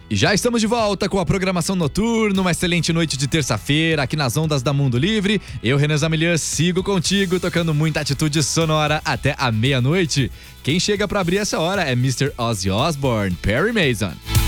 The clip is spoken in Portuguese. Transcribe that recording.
E já estamos de volta com a programação noturna, uma excelente noite de terça-feira aqui nas ondas da Mundo Livre. Eu, Renan Zamilian, sigo contigo, tocando muita atitude sonora até a meia-noite. Quem chega pra abrir essa hora é Mr. Ozzy Osbourne, Perry Mason.